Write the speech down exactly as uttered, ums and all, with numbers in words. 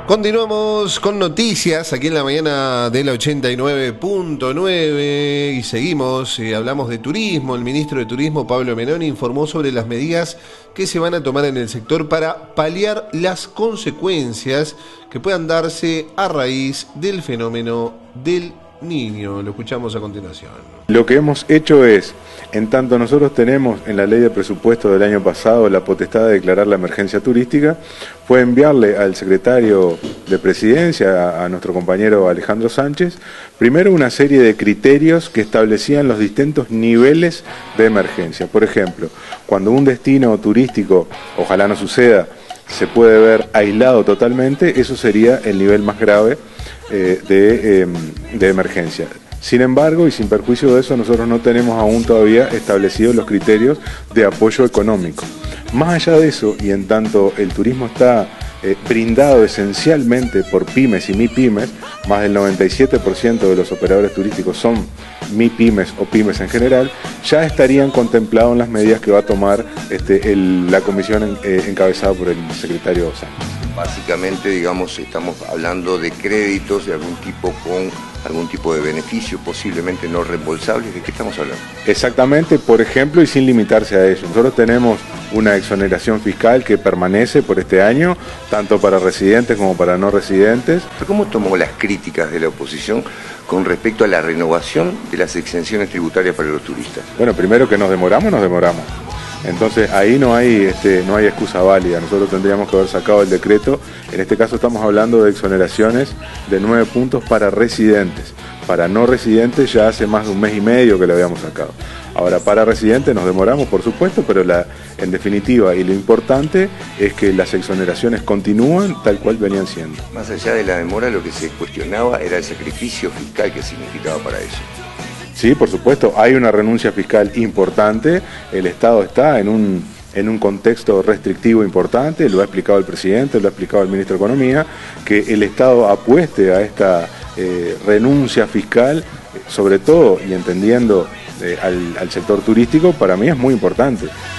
Continuamos con noticias aquí en la mañana de la ochenta y nueve punto nueve y seguimos, eh, hablamos de turismo. El ministro de Turismo, Pablo Menoni, informó sobre las medidas que se van a tomar en el sector para paliar las consecuencias que puedan darse a raíz del fenómeno del Niño. Lo escuchamos a continuación. Lo que hemos hecho es, en tanto nosotros tenemos en la ley de presupuesto del año pasado la potestad de declarar la emergencia turística, fue enviarle al secretario de Presidencia, a, a nuestro compañero Alejandro Sánchez, primero una serie de criterios que establecían los distintos niveles de emergencia. Por ejemplo, cuando un destino turístico, ojalá no suceda, se puede ver aislado totalmente, eso sería el nivel más grave eh, de, eh, de emergencia. Sin embargo, y sin perjuicio de eso, nosotros no tenemos aún todavía establecidos los criterios de apoyo económico. Más allá de eso, y en tanto el turismo está eh, brindado esencialmente por pymes y mipymes, más del noventa y siete por ciento de los operadores turísticos son mipymes o pymes en general, ya estarían contemplados en las medidas que va a tomar este, el, la comisión en, eh, encabezada por el secretario Sánchez. Básicamente, digamos, estamos hablando de créditos de algún tipo con algún tipo de beneficio, posiblemente no reembolsables. ¿De qué estamos hablando? Exactamente, por ejemplo, y sin limitarse a ello. Nosotros tenemos una exoneración fiscal que permanece por este año, tanto para residentes como para no residentes. ¿Cómo tomó las críticas de la oposición con respecto a la renovación de las exenciones tributarias para los turistas? Bueno, primero que nos demoramos, nos demoramos. Entonces ahí no hay, este, no hay excusa válida. Nosotros tendríamos que haber sacado el decreto. En este caso estamos hablando de exoneraciones de nueve puntos para residentes. Para no residentes ya hace más de un mes y medio que lo habíamos sacado. Ahora, para residentes nos demoramos, por supuesto, pero la, en definitiva, y lo importante es que las exoneraciones continúan tal cual venían siendo. Más allá de la demora, lo que se cuestionaba era el sacrificio fiscal que significaba para eso. Sí, por supuesto, hay una renuncia fiscal importante, el Estado está en un, en un contexto restrictivo importante, lo ha explicado el presidente, lo ha explicado el ministro de Economía, que el Estado apueste a esta eh, renuncia fiscal, sobre todo y entendiendo eh, al, al sector turístico, para mí es muy importante.